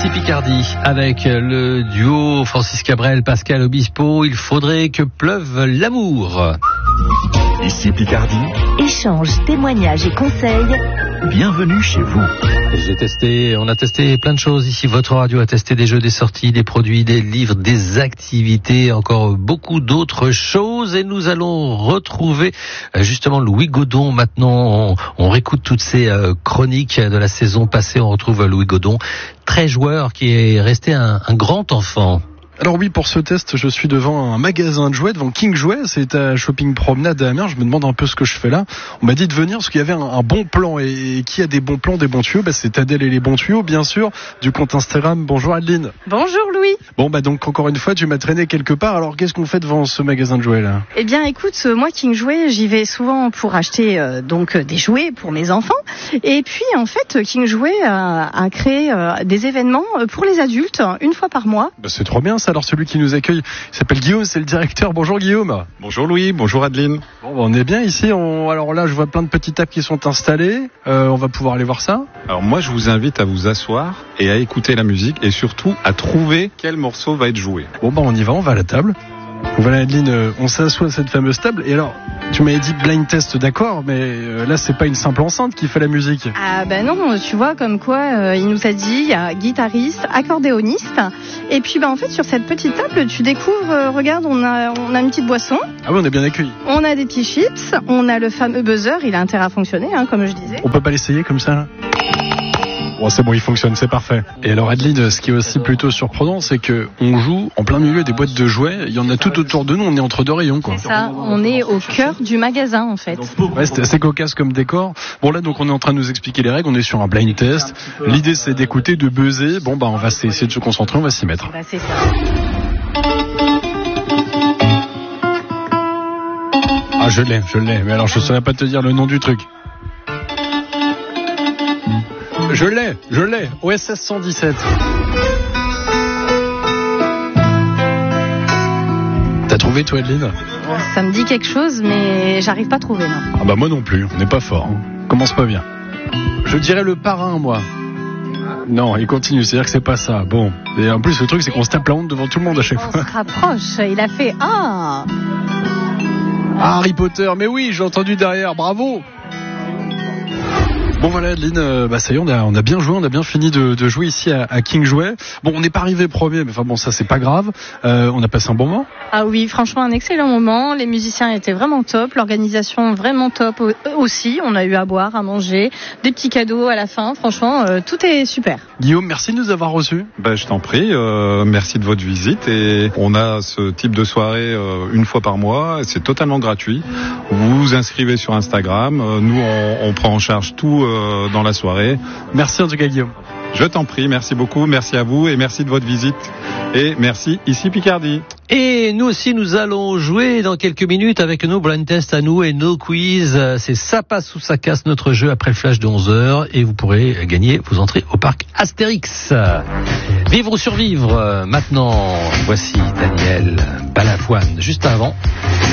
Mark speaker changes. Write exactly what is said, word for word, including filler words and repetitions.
Speaker 1: Ici Picardie, avec le duo Francis Cabrel, Pascal Obispo, il faudrait que pleuve l'amour.
Speaker 2: Ici Picardie.
Speaker 3: Échange, témoignages et conseils.
Speaker 2: Bienvenue chez vous.
Speaker 1: J'ai testé, on a testé plein de choses ici. Votre radio a testé des jeux, des sorties, des produits, des livres, des activités, encore beaucoup d'autres choses. Et nous allons retrouver justement Louis Godon. Maintenant, on, on réécoute toutes ces euh, chroniques de la saison passée. On retrouve Louis Godon, très joueur, qui est resté un, un grand enfant.
Speaker 4: Alors oui, pour ce test, je suis devant un magasin de jouets, devant King Jouets, c'est à Shopping Promenade à Amiens. Je me demande un peu ce que je fais là. On m'a dit de venir parce qu'il y avait un, un bon plan. Et, et qui a des bons plans, des bons tuyaux? Bah, c'est Adèle et les bons tuyaux, bien sûr, du compte Instagram. Bonjour Adeline.
Speaker 5: Bonjour Louis.
Speaker 4: Bon bah donc encore une fois, tu m'as traîné quelque part. Alors qu'est-ce qu'on fait devant ce magasin de jouets là?
Speaker 5: Eh bien écoute, moi King Jouets, j'y vais souvent pour acheter euh, donc des jouets pour mes enfants. Et puis en fait, King Jouets a, a créé euh, des événements pour les adultes une fois par mois.
Speaker 4: Bah, c'est trop bien ça. Alors celui qui nous accueille, il s'appelle Guillaume, c'est le directeur. Bonjour Guillaume.
Speaker 6: Bonjour Louis, bonjour Adeline.
Speaker 4: Bon, bah, on est bien ici. On... Alors là, je vois plein de petites tables qui sont installées. Euh, on va pouvoir aller voir ça.
Speaker 6: Alors moi, je vous invite à vous asseoir et à écouter la musique et surtout à trouver quel morceau va être joué.
Speaker 4: Bon bah on y va, on va à la table. Voilà Adeline, on s'assoit à cette fameuse table. Et alors, tu m'avais dit blind test, d'accord, mais euh, là c'est pas une simple enceinte qui fait la musique.
Speaker 5: Ah ben non, tu vois comme quoi euh, il nous a dit, il y a guitariste, accordéoniste. Et puis ben en fait sur cette petite table, tu découvres, euh, regarde, on a on a une petite boisson.
Speaker 4: Ah oui, on est bien accueillis.
Speaker 5: On a des petits chips, on a le fameux buzzer, il a intérêt à fonctionner, hein, comme je disais.
Speaker 4: On peut pas l'essayer comme ça là? Bon, c'est bon, il fonctionne, c'est parfait. Et alors Adeline, ce qui est aussi plutôt surprenant, c'est que on joue en plein milieu des boîtes de jouets. Il y en a tout autour de nous, on est entre deux rayons, quoi.
Speaker 5: C'est ça, on est au cœur du magasin en fait.
Speaker 4: Ouais, c'était assez cocasse comme décor. Bon là, donc on est en train de nous expliquer les règles. On est sur un blind test. L'idée, c'est d'écouter, de buzzer. Bon bah, on va essayer de se concentrer, on va s'y mettre.
Speaker 5: Bah, c'est ça.
Speaker 4: Ah, je l'ai, je l'ai. Mais alors, je saurais pas te dire le nom du truc. Je l'ai, je l'ai, O S S cent dix-sept. T'as trouvé toi Adeline?
Speaker 5: Ça me dit quelque chose, mais j'arrive pas à trouver, non.
Speaker 4: Ah bah moi non plus, on n'est pas fort. Hein. Commence pas bien. Je dirais le parrain, moi. Non, il continue, c'est-à-dire que c'est pas ça. Bon, et en plus le truc c'est qu'on se tape la honte devant tout le monde à chaque
Speaker 5: On
Speaker 4: fois.
Speaker 5: se rapproche, il a fait ah.
Speaker 4: Ah, Harry Potter, mais oui, j'ai entendu derrière, bravo. Bon voilà Adeline, euh, bah ça y est, on a, on a bien joué, on a bien fini de, de jouer ici à, à King Jouet. Bon, on n'est pas arrivé premier, mais enfin bon, ça c'est pas grave. Euh, on a passé un bon moment.
Speaker 5: Ah oui, franchement un excellent moment. Les musiciens étaient vraiment top, l'organisation vraiment top aussi. On a eu à boire, à manger, des petits cadeaux à la fin. Franchement, euh, tout est super.
Speaker 4: Guillaume, merci de nous avoir reçus.
Speaker 6: Ben, je t'en prie, euh, merci de votre visite. Et on a ce type de soirée euh, une fois par mois. C'est totalement gratuit. Vous vous inscrivez sur Instagram. Euh, nous, on, on prend en charge tout euh, dans la soirée.
Speaker 4: Merci en tout cas Guillaume.
Speaker 6: Je t'en prie, merci beaucoup, merci à vous et merci de votre visite. Et merci ici Picardie.
Speaker 1: Et nous aussi, nous allons jouer dans quelques minutes avec nos blind tests à nous et nos quiz. C'est ça passe ou ça casse notre jeu après le flash de onze heures et vous pourrez gagner vos entrées au parc Astérix. Vivre ou survivre, maintenant, voici Daniel Balavoine. Juste avant,